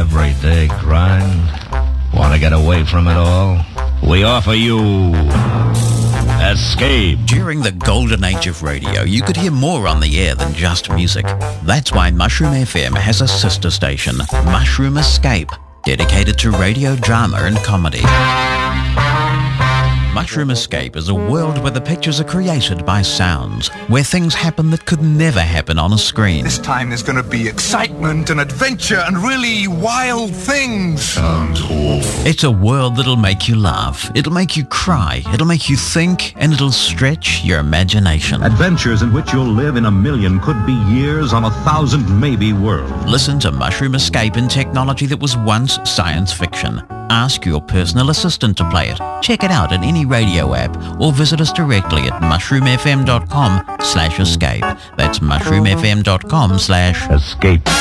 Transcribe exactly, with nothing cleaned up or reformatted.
everyday grind? Want to get away from it all? We offer you Escape. During the golden age of radio, you could hear more on the air than just music. That's why Mushroom F M has a sister station, Mushroom Escape, dedicated to radio drama and comedy. Mushroom Escape is a world where the pictures are created by sounds, where things happen that could never happen on a screen. This time there's going to be excitement and adventure and really wild things. Sounds awful. It's a world that'll make you laugh, it'll make you cry, it'll make you think, and it'll stretch your imagination. Adventures in which you'll live in a million, could be years on a thousand maybe worlds. Listen to Mushroom Escape in technology that was once science fiction. Ask your personal assistant to play it. Check it out in any radio app or visit us directly at mushroomfm.com slash escape. That's mushroomfm.com slash escape.